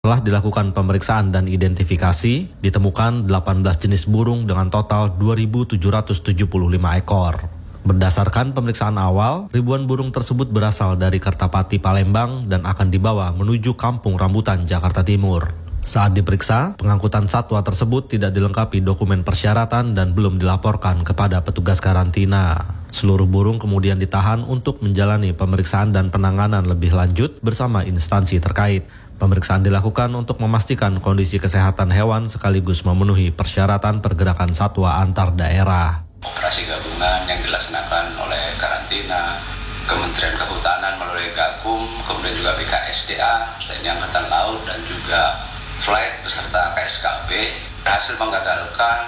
Setelah dilakukan pemeriksaan dan identifikasi, ditemukan 18 jenis burung dengan total 2.775 ekor. Berdasarkan pemeriksaan awal, ribuan burung tersebut berasal dari Kertapati, Palembang dan akan dibawa menuju Kampung Rambutan, Jakarta Timur. Saat diperiksa, pengangkutan satwa tersebut tidak dilengkapi dokumen persyaratan dan belum dilaporkan kepada petugas karantina. Seluruh burung kemudian ditahan untuk menjalani pemeriksaan dan penanganan lebih lanjut bersama instansi terkait. Pemeriksaan dilakukan untuk memastikan kondisi kesehatan hewan sekaligus memenuhi persyaratan pergerakan satwa antar daerah. Operasi gabungan yang dilaksanakan oleh karantina, Kementerian Kehutanan melalui Gakum, kemudian juga BKSDA, TNI Angkatan Laut dan juga Flight beserta KSKB berhasil menggagalkan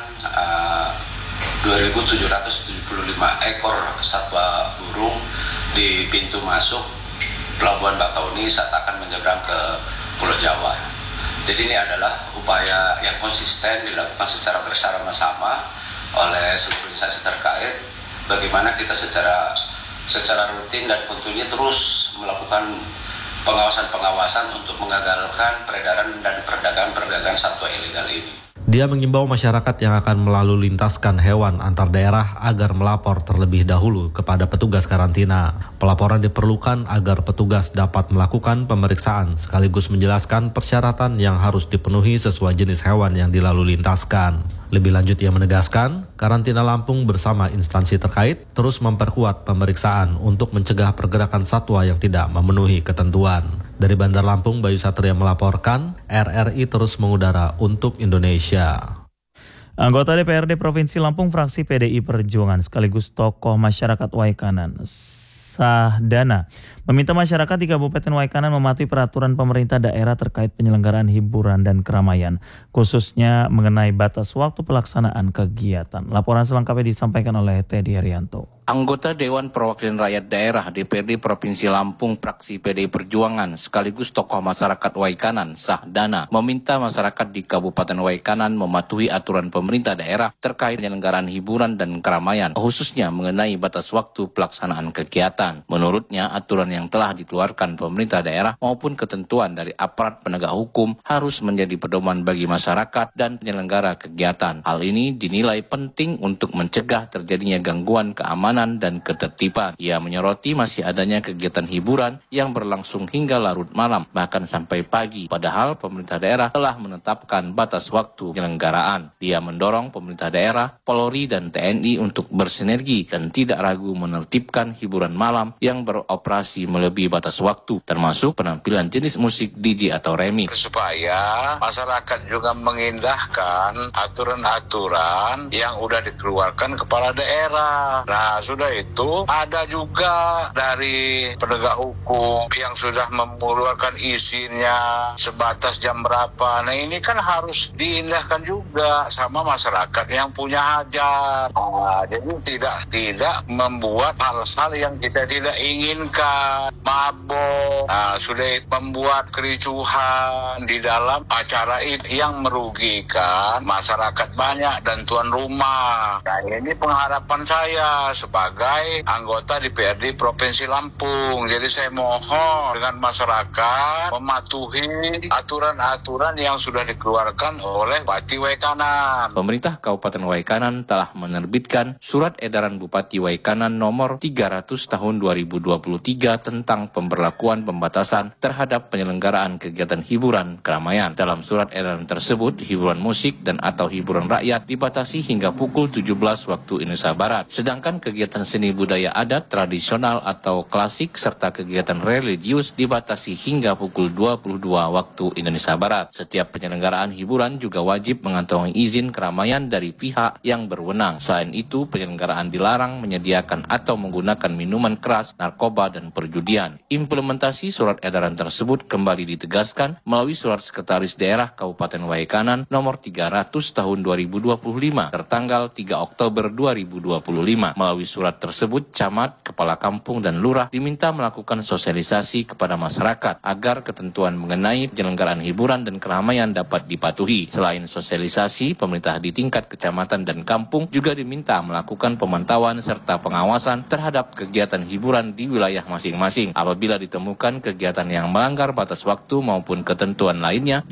2.775 ekor satwa burung di pintu masuk Pelabuhan Bakauni saat akan menyeberang ke Pulau Jawa. Jadi ini adalah upaya yang konsisten dilakukan secara bersama-sama oleh seluruh instansi terkait. Bagaimana kita secara rutin dan tentunya terus melakukan pengawasan untuk mengagalkan peredaran dan perdagangan satwa ilegal ini. Dia mengimbau masyarakat yang akan melalu lintaskan hewan antar daerah agar melapor terlebih dahulu kepada petugas karantina. Pelaporan diperlukan agar petugas dapat melakukan pemeriksaan sekaligus menjelaskan persyaratan yang harus dipenuhi sesuai jenis hewan yang dilalu lintaskan. Lebih lanjut ia menegaskan, karantina Lampung bersama instansi terkait terus memperkuat pemeriksaan untuk mencegah pergerakan satwa yang tidak memenuhi ketentuan. Dari Bandar Lampung, Bayu Satria melaporkan, RRI terus mengudara untuk Indonesia. Anggota DPRD Provinsi Lampung fraksi PDI Perjuangan sekaligus tokoh masyarakat Waikanan, Sahdana, meminta masyarakat di Kabupaten Waikanan mematuhi peraturan pemerintah daerah terkait penyelenggaraan hiburan dan keramaian, khususnya mengenai batas waktu pelaksanaan kegiatan. Laporan selengkapnya disampaikan oleh Teddy Haryanto. Anggota Dewan Perwakilan Rakyat Daerah DPRD Provinsi Lampung fraksi PDI Perjuangan sekaligus tokoh masyarakat Waikanan, Sahdana, meminta masyarakat di Kabupaten Waikanan mematuhi aturan pemerintah daerah terkait penyelenggaraan hiburan dan keramaian, khususnya mengenai batas waktu pelaksanaan kegiatan. Menurutnya, aturan yang telah dikeluarkan pemerintah daerah maupun ketentuan dari aparat penegak hukum harus menjadi pedoman bagi masyarakat dan penyelenggara kegiatan. Hal ini dinilai penting untuk mencegah terjadinya gangguan keamanan dan ketertiban. Ia menyoroti masih adanya kegiatan hiburan yang berlangsung hingga larut malam, bahkan sampai pagi, padahal pemerintah daerah telah menetapkan batas waktu penyelenggaraan. Dia mendorong pemerintah daerah, Polri dan TNI untuk bersinergi dan tidak ragu menertibkan hiburan malam yang beroperasi melebihi batas waktu, termasuk penampilan jenis musik DJ atau remix. Supaya masyarakat juga mengindahkan aturan-aturan yang udah dikeluarkan kepala daerah. Nah, sudah itu ada juga dari penegak hukum yang sudah mengeluarkan izinnya sebatas jam berapa. Nah, ini kan harus diindahkan juga sama masyarakat yang punya hajat. Nah, jadi tidak membuat hal-hal yang kita tidak inginkan, mabok, sudah membuat kericuhan di dalam acara itu yang merugikan masyarakat banyak dan tuan rumah. Nah, ini pengharapan saya sebagai anggota DPRD Provinsi Lampung. Jadi saya mohon dengan masyarakat mematuhi aturan-aturan yang sudah dikeluarkan oleh Bupati Waikanan. Pemerintah Kabupaten Waikanan telah menerbitkan Surat Edaran Bupati Waikanan nomor 300 tahun 2023 tentang pemberlakuan pembatasan terhadap penyelenggaraan kegiatan hiburan keramaian. Dalam surat edaran tersebut, hiburan musik dan atau hiburan rakyat dibatasi hingga pukul 17 waktu Indonesia Barat. Sedangkan kegiatan seni budaya adat, tradisional atau klasik serta kegiatan religius dibatasi hingga pukul 22 waktu Indonesia Barat. Setiap penyelenggaraan hiburan juga wajib mengantongi izin keramaian dari pihak yang berwenang. Selain itu, penyelenggaraan dilarang menyediakan atau menggunakan minuman keras, narkoba, dan perjudian. Implementasi surat edaran tersebut kembali ditegaskan melalui surat Sekretaris Daerah Kabupaten Waikanan nomor 300 tahun 2025 tertanggal 3 Oktober 2025 melalui surat tersebut, camat, kepala kampung, dan lurah diminta melakukan sosialisasi kepada masyarakat agar ketentuan mengenai penyelenggaraan hiburan dan keramaian dapat dipatuhi. Selain sosialisasi, pemerintah di tingkat kecamatan dan kampung juga diminta melakukan pemantauan serta pengawasan terhadap kegiatan hiburan di wilayah masing-masing. Apabila ditemukan kegiatan yang melanggar batas waktu maupun ketentuan lainnya,